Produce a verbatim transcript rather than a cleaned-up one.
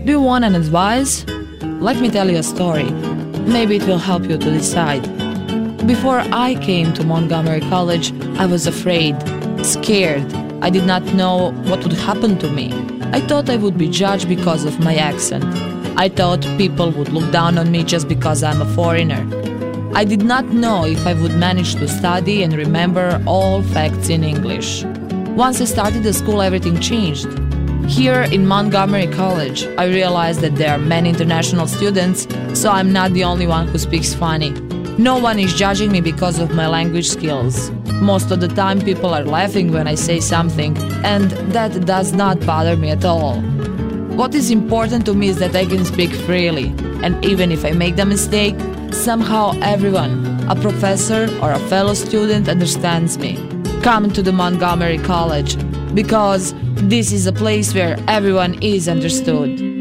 Do you want an advice? Let me tell you a story. Maybe it will help you to decide. Before I came to Montgomery College, I was afraid, scared. I did not know what would happen to me. I thought I would be judged because of my accent. I thought people would look down on me just because I'm a foreigner. I did not know if I would manage to study and remember all facts in English. Once I started the school, everything changed. Here in Montgomery College, I realized that there are many international students, so I'm not the only one who speaks funny. No one is judging me because of my language skills. Most of the time people are laughing when I say something, and that does not bother me at all. What is important to me is that I can speak freely, and even if I make the mistake, somehow everyone, a professor or a fellow student, understands me. Come to the Montgomery College, because this is a place where everyone is understood.